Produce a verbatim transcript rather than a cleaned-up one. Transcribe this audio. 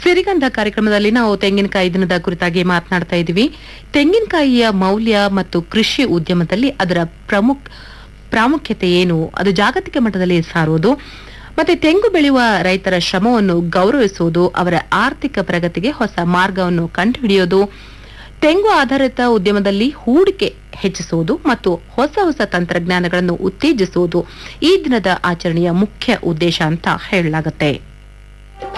ಸಿರಿಗಂಧ ಕಾರ್ಯಕ್ರಮದಲ್ಲಿ ನಾವು ತೆಂಗಿನಕಾಯಿ ದಿನದ ಕುರಿತಾಗಿ ಮಾತನಾಡ್ತಾ ಇದ್ದೀವಿ. ತೆಂಗಿನಕಾಯಿಯ ಮೌಲ್ಯ ಮತ್ತು ಕೃಷಿ ಉದ್ಯಮದಲ್ಲಿ ಅದರ ಪ್ರಮುಖ ಪ್ರಾಮುಖ್ಯತೆ ಏನು, ಅದು ಜಾಗತಿಕ ಮಟ್ಟದಲ್ಲಿ ಸಾರುವುದು, ಮತ್ತೆ ತೆಂಗು ಬೆಳೆಯುವ ರೈತರ ಶ್ರಮವನ್ನು ಗೌರವಿಸುವುದು, ಅವರ ಆರ್ಥಿಕ ಪ್ರಗತಿಗೆ ಹೊಸ ಮಾರ್ಗವನ್ನು ಕಂಡುಹಿಡಿಯೋದು, ತೆಂಗು ಆಧಾರಿತ ಉದ್ಯಮದಲ್ಲಿ ಹೂಡಿಕೆ ಹೆಚ್ಚಿಸುವುದು ಮತ್ತು ಹೊಸ ಹೊಸ ತಂತ್ರಜ್ಞಾನಗಳನ್ನು ಉತ್ತೇಜಿಸುವುದು ಈ ದಿನದ ಆಚರಣೆಯ ಮುಖ್ಯ ಉದ್ದೇಶ ಅಂತ ಹೇಳಲಾಗುತ್ತೆ.